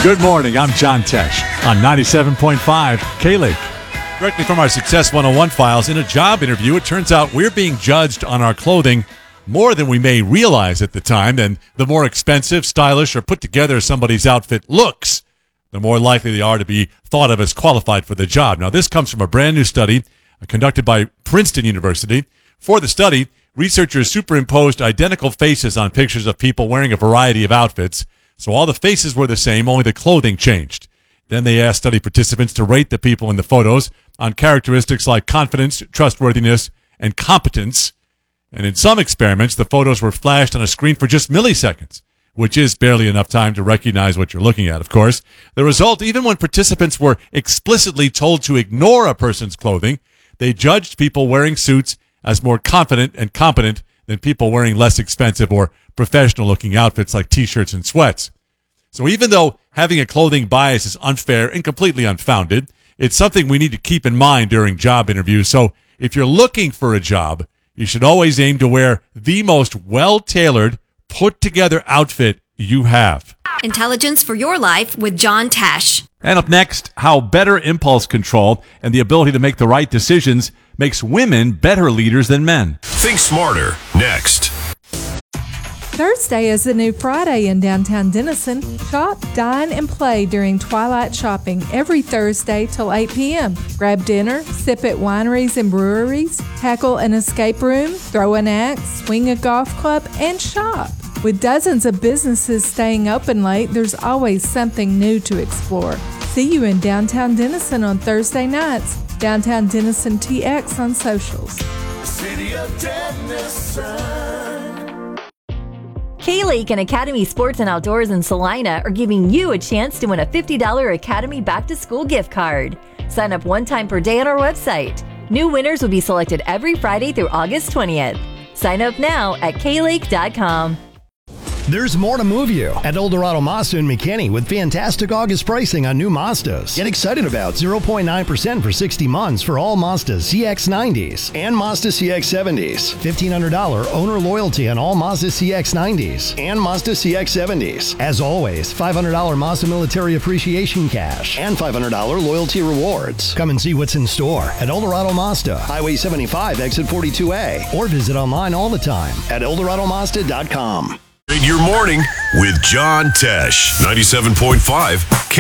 Good morning. I'm John Tesh on 97.5 K-Lake. Directly from our Success 101 files, in a job interview, it turns out we're being judged on our clothing more than we may realize at the time. And the more expensive, stylish, or put together somebody's outfit looks, the more likely they are to be thought of as qualified for the job. Now, this comes from a brand new study conducted by Princeton University. For the study, researchers superimposed identical faces on pictures of people wearing a variety of outfits. So all the faces were the same, only the clothing changed. Then they asked study participants to rate the people in the photos on characteristics like confidence, trustworthiness, and competence. And in some experiments, the photos were flashed on a screen for just milliseconds, which is barely enough time to recognize what you're looking at, of course. The result, even when participants were explicitly told to ignore a person's clothing, they judged people wearing suits as more confident and competent than people wearing less expensive or professional-looking outfits like T-shirts and sweats. So even though having a clothing bias is unfair and completely unfounded, it's something we need to keep in mind during job interviews. So if you're looking for a job, you should always aim to wear the most well-tailored, put-together outfit you have. Intelligence for your life with John Tesh. And up next, how better impulse control and the ability to make the right decisions makes women better leaders than men. Think smarter, next. Thursday is the new Friday in downtown Denison. Shop, dine, and play during twilight shopping every Thursday till 8 p.m. Grab dinner, sip at wineries and breweries, tackle an escape room, throw an axe, swing a golf club, and shop. With dozens of businesses staying open late, there's always something new to explore. See you in downtown Denison on Thursday nights. Downtown Denison TX on socials. City of Denison. K-Lake and Academy Sports and Outdoors in Salina are giving you a chance to win a $50 Academy back-to-school gift card. Sign up one time per day on our website. New winners will be selected every Friday through August 20th. Sign up now at klake.com. There's more to move you at Eldorado Mazda in McKinney with fantastic August pricing on new Mazdas. Get excited about 0.9% for 60 months for all Mazda CX-90s and Mazda CX-70s. $1,500 owner loyalty on all Mazda CX-90s and Mazda CX-70s. As always, $500 Mazda Military Appreciation Cash and $500 loyalty rewards. Come and see what's in store at Eldorado Mazda, Highway 75, Exit 42A, or visit online all the time at EldoradoMazda.com. In your morning with John Tesh, 97.5